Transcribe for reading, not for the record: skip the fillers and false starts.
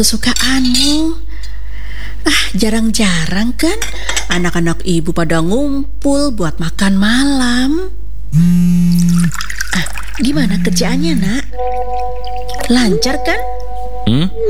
kesukaanmu. Jarang-jarang kan anak-anak ibu pada ngumpul buat makan malam. Gimana kerjaannya, Nak? Lancar kan?